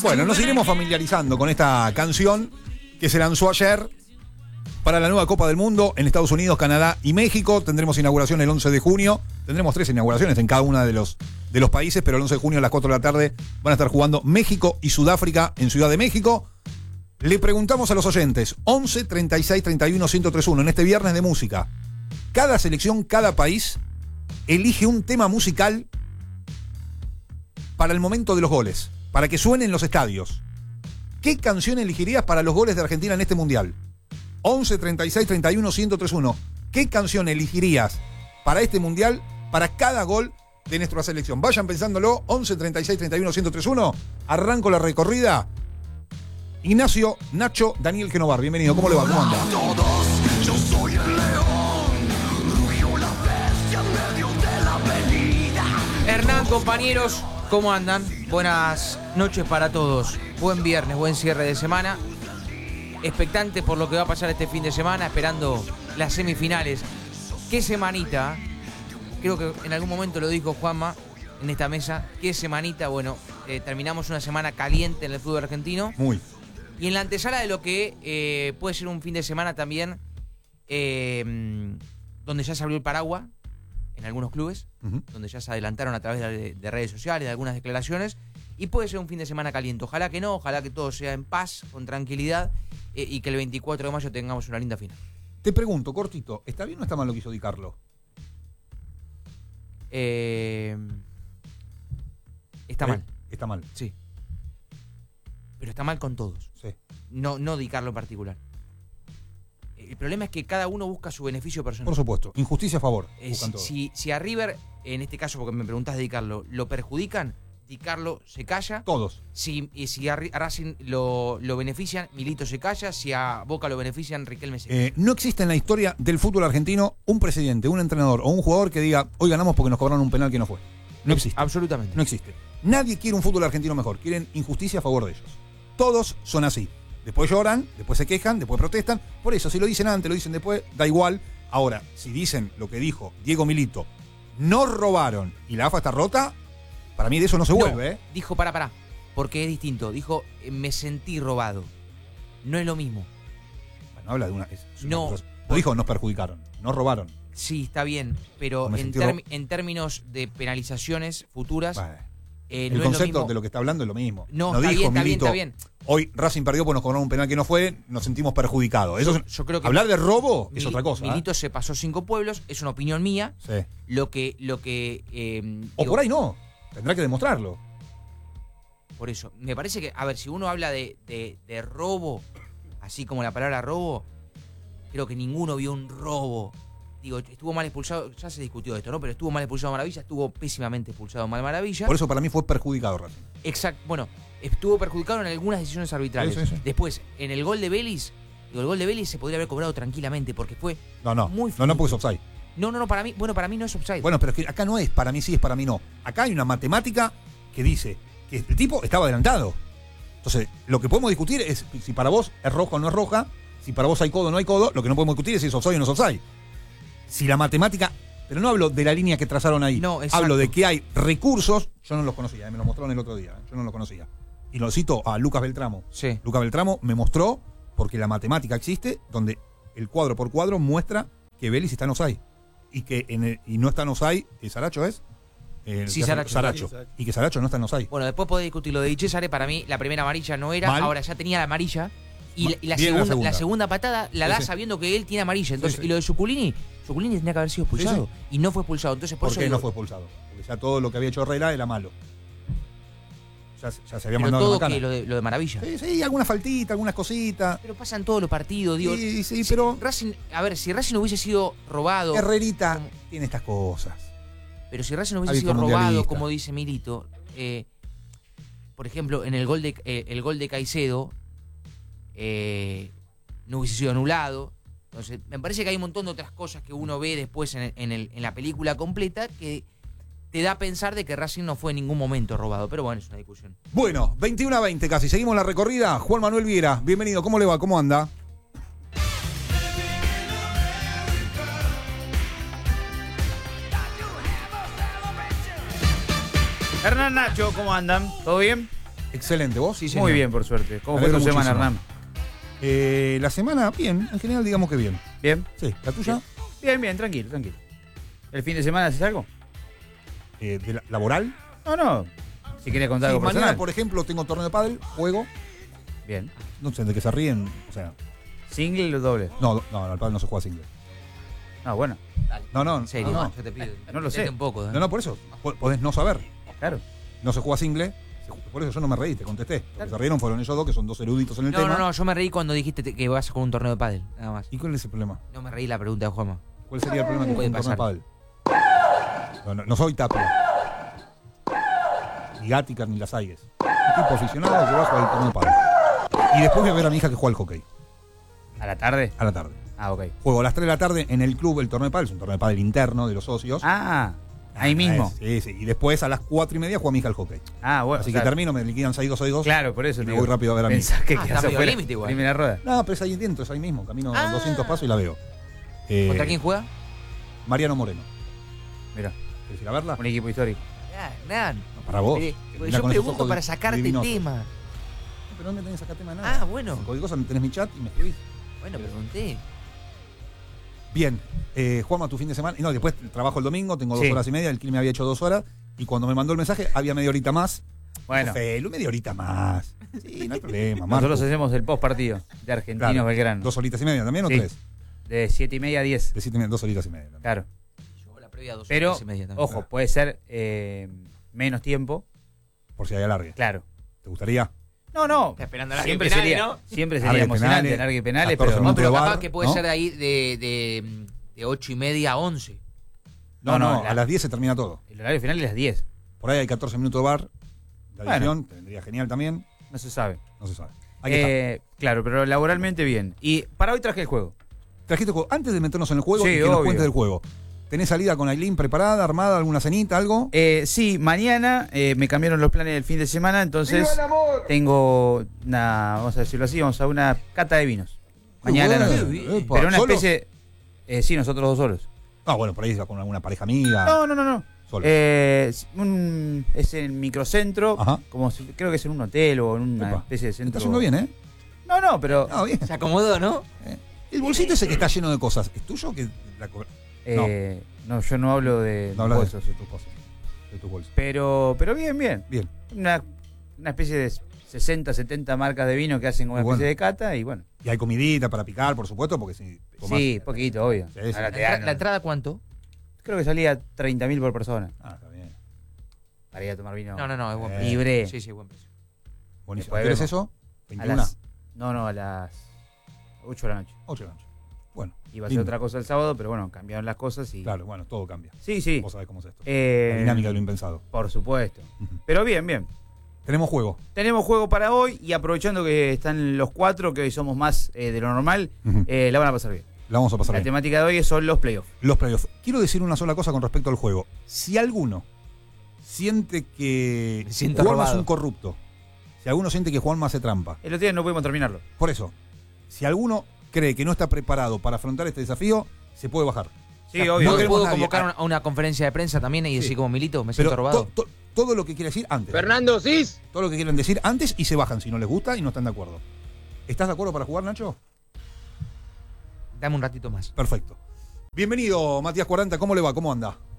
Bueno, nos iremos familiarizando con esta canción que se lanzó ayer para la nueva Copa del Mundo en Estados Unidos, Canadá y México. Tendremos inauguración el 11 de junio. Tendremos 3 inauguraciones en cada uno de los países, pero el 11 de junio a las 4 de la tarde van a estar jugando México y Sudáfrica en Ciudad de México. Le preguntamos a los oyentes, 11 36 31 1031, en este viernes de música. Cada selección, cada país elige un tema musical para el momento de los goles, para que suene en los estadios. ¿Qué canción elegirías para los goles de Argentina en este mundial? 11 36 31 1031. ¿Qué canción elegirías para este mundial, para cada gol de nuestra selección? Vayan pensándolo. 11 36 31 1031. Arranco la recorrida. Ignacio, Nacho, Daniel Genovar. Bienvenido. ¿Cómo le va? ¿Cómo anda? Yo soy el león, rugió la bestia en medio de la avenida. Hernán, compañeros, ¿cómo andan? Buenas noches para todos. Buen viernes, buen cierre de semana. Expectante por lo que va a pasar este fin de semana, esperando las semifinales. ¿Qué semanita? Creo que en algún momento lo dijo Juanma en esta mesa. ¿Qué semanita? Bueno, terminamos una semana caliente en el fútbol argentino. Muy. Y en la antesala de lo que puede ser un fin de semana también, donde ya se abrió el paraguas en algunos clubes, donde ya se adelantaron a través de redes sociales, de algunas declaraciones, y puede ser un fin de semana caliente. Ojalá que no, ojalá que todo sea en paz, con tranquilidad, y que el 24 de mayo tengamos una linda final. Te pregunto, cortito, ¿está bien o está mal lo que hizo Di Carlo? Está mal. Está mal. Sí. Pero está mal con todos. Sí. No Di Carlo en particular. El problema es que cada uno busca su beneficio personal. Por supuesto. Injusticia a favor. Si a River, en este caso, porque me preguntás de Di Carlo, lo perjudican, Di Carlo se calla. Todos. Si a Racing lo benefician, Milito se calla. Si a Boca lo benefician, Riquelme se calla. No existe en la historia del fútbol argentino un presidente, un entrenador o un jugador que diga, hoy ganamos porque nos cobraron un penal que no fue. No existe. Absolutamente. No existe. Nadie quiere un fútbol argentino mejor. Quieren injusticia a favor de ellos. Todos son así. Después lloran, después se quejan, después protestan. Por eso, si lo dicen antes, lo dicen después, da igual. Ahora, si dicen lo que dijo Diego Milito, nos robaron y la AFA está rota, para mí de eso no se vuelve, ¿eh? Dijo, pará, porque es distinto. Dijo, me sentí robado. No es lo mismo. Bueno, habla de una... No. Lo dijo, nos perjudicaron, nos robaron. Sí, está bien, pero en términos de penalizaciones futuras... Bueno, no el es concepto lo mismo. de lo que está hablando es lo mismo. No, dijo está Milito, bien. hoy Racing perdió porque nos cobraron un penal que no fue, nos sentimos perjudicados. Yo creo que hablar de robo es otra cosa. Milito se pasó 5 pueblos, es una opinión mía. Sí. O por ahí no, tendrá que demostrarlo. Por eso, me parece que, a ver, si uno habla de robo, así como la palabra robo, creo que ninguno vio un robo. Digo, estuvo mal expulsado, ya se discutió esto, ¿no? Pero estuvo mal expulsado Maravilla, estuvo pésimamente expulsado mal Maravilla. Por eso para mí fue perjudicado Racing. Exacto, bueno, estuvo perjudicado en algunas decisiones arbitrales. Sí. Después, en el gol de Vélez, el gol de Vélez se podría haber cobrado tranquilamente porque fue muy finito. No, porque es offside. No, para mí no es offside. Bueno, pero es que acá no es para mí sí, es para mí no. Acá hay una matemática que dice que el tipo estaba adelantado. Entonces, lo que podemos discutir es si para vos es roja o no es roja, si para vos hay codo o no hay codo, lo que no podemos discutir es si es offside o no es offside. Si la matemática, pero no hablo de la línea que trazaron ahí, no, hablo de que hay recursos, yo no los conocía, me lo mostraron el otro día, yo no los conocía. Y lo cito a Lucas Beltramo. Sí. Lucas Beltramo me mostró, porque la matemática existe, donde el cuadro por cuadro muestra que Vélez está en offside. Y que y no está en offside, ¿Saracho es? Sí, Saracho. Y que Saracho no está en offside. Bueno, después podés discutir lo de Di Cesare, para mí la primera amarilla no era, ahora ya tenía la amarilla. Y la segunda patada la da sabiendo que él tiene amarilla. Entonces, y lo de Zuculini tenía que haber sido expulsado. Y no fue expulsado. Entonces, ¿Por qué no fue expulsado? Porque ya todo lo que había hecho Herrera era malo. Ya se había mandado todo la macana. Lo de Maravilla. Sí, alguna faltita, algunas cositas. Pero pasan todos los partidos, digo. Sí, pero Racing, a ver, si Racing hubiese sido robado. Herrerita tiene estas cosas. Pero si Racing hubiese sido robado, como dice Milito, por ejemplo, en el gol de Caicedo, no hubiese sido anulado. Entonces, me parece que hay un montón de otras cosas que uno ve después en la película completa que te da a pensar de que Racing no fue en ningún momento robado. Pero bueno, es una discusión. Bueno, 21-20 casi. Seguimos la recorrida. Juan Manuel Viera, bienvenido. ¿Cómo le va? ¿Cómo anda? Hernán, Nacho, ¿cómo andan? ¿Todo bien? Excelente, ¿vos? Sí, señor. Muy bien, por suerte. ¿Cómo Me fue tu alegro semana, muchísimo. Hernán? La semana, bien. En general, digamos que bien. ¿Bien? Sí. ¿La tuya? Bien, tranquilo. ¿El fin de semana haces algo? ¿Laboral? No. Si querés contar Sí, algo mañana, personal. por ejemplo, tengo torneo de pádel, juego. Bien. No sé, de que se ríen. O sea, ¿Single o doble? no, el pádel no se juega single. Ah, bueno. No, En serio, no. yo te pido. No lo sé. Metete un poco, ¿eh? No, por eso. Podés no saber. Claro. No se juega single. Por eso yo no me reí, te contesté. Los que se rieron fueron ellos dos, que son dos eruditos en el tema. No, yo me reí cuando dijiste que vas con un torneo de pádel, nada más. ¿Y cuál es el problema? No me reí la pregunta de Juanma. ¿Cuál sería el problema con Puede un torneo de pasar. pádel? No soy Tapia. Ni Gática ni Las Aigues. Un tipo aficionado que va a jugar el torneo de pádel. Y después voy a ver a mi hija que juega al hockey. ¿A la tarde? A la tarde. Ah, ok. Juego a las 3 de la tarde en el club el torneo de pádel. Es un torneo de pádel interno de los socios. Ah, ahí mismo. Sí. Y después a las 4:30 juega mi hija al hockey. Ah, bueno. Así o sea, que termino, me liquidan 6-2. Claro, por eso Me te digo. voy rápido a ver a mi hija. Pensás que está quedás medio afuera. límite igual. Primera rueda. No, pero es ahí dentro, es ahí mismo. Camino Ah. 200 pasos y la veo. ¿Contra quién juega? Mariano Moreno. Mira, ¿Querés ir a verla? un equipo histórico. Nan. Para vos. Mire, Que yo mirá con esos pregunto ojos para sacarte divinosos. tema. Pero no me tenés que sacar tema de nada. Ah, bueno. Cualquier cosa tenés mi chat y me escribís. Bueno, pregunté. Bien, Juanma, tu fin de semana. Y no, después trabajo el domingo, tengo 2 Sí. horas y media, el clima me había hecho 2 horas. Y cuando me mandó el mensaje, había media horita más. Bueno, Felu, media horita más. Sí, no hay problema, Marco. nosotros hacemos el post partido de Argentinos Claro. Belgrano. 2 horitas y media también o Sí. 3? De 7:30 a 10. De 7 y media, 2 horitas y media. También. Claro. Yo la previa 2 Pero, horas y media también. ojo, puede ser menos tiempo. Por si hay alargue. Claro. ¿Te gustaría? No. Está esperando la Siempre penales, sería, ¿no? siempre sería Alargue emocionante, penales, largue penales, 14 pero. No, pero de capaz bar, que puede ¿no? ser de ahí de 8:30 a 11. No, a las 10 se termina todo. El horario final es las 10. Por ahí hay 14 minutos de bar. La Bueno. edición, tendría genial también. No se sabe. No se sabe. Ahí está. Claro, pero laboralmente bien. Y para hoy traje el juego. Trajiste juego. Antes de meternos en el juego, Sí, y que nos obvio. cuentes del juego. ¿Tenés salida con Aileen preparada, armada, alguna cenita, algo? Sí, mañana me cambiaron los planes del fin de semana, entonces tengo una, vamos a decirlo así, vamos a una cata de vinos. Mañana Qué a la bueno. noche. Epa, Pero una ¿solo? especie, sí, nosotros dos solos. Ah, bueno, por ahí va con alguna pareja amiga. No. Solo. Es en microcentro, Ajá. como creo que es en un hotel o en una Epa. especie de Te centro. está yendo bien, ¿eh? No, pero Ah, bien. Se acomodó, ¿no? El bolsito ese que está lleno de cosas, ¿es tuyo o que no, yo no hablo de no hablas bolsos. de tus cosas? De tus bolsos. Pero bien. Bien. Una especie de 60, 70 marcas de vino que hacen como una Muy especie bueno. de cata y bueno. Y hay comidita para picar, por supuesto, porque si tomás- Sí, poquito, obvio. Sí, sí. Ahora ¿La, te dan, la entrada cuánto? creo que salía 30.000 por persona Ah, está bien. para ir a tomar vino. No, es buen Eh, precio. libre. Sí, buen precio. Buenísimo. Después ¿Querés vemos. eso? A 21. las, a las 8 de la noche. 8 de la noche. Bueno. Iba a ser lindo. otra cosa el sábado, pero bueno, cambiaron las cosas y. Claro, bueno, todo cambia. Sí. Vos sabés cómo es esto. Eh, La dinámica de lo impensado. Por supuesto. Ujú. Pero bien. Tenemos juego. Tenemos juego para hoy y aprovechando que están los 4, que hoy somos más de lo normal, Ujú. la van a pasar bien. La vamos a pasar La bien. temática de hoy son los playoffs. Los playoffs. Quiero decir una sola cosa con respecto al juego. Si alguno siente que Me siento Juanma es robado. un corrupto, si alguno siente que Juanma hace trampa, El otro día no pudimos terminarlo. por eso, si alguno cree que no está preparado para afrontar este desafío, se puede bajar. Sí, No obvio. queremos ¿Puedo nadie. convocar a una conferencia de prensa también y Sí. decir como Milito? Me siento Pero robado. todo lo que quiere decir antes. Fernando Cis. Todo lo que quieren decir antes y se bajan si no les gusta y no están de acuerdo. ¿Estás de acuerdo para jugar, Nacho? Dame un ratito más. Perfecto. Bienvenido, Matías 40. ¿Cómo le va? ¿Cómo anda?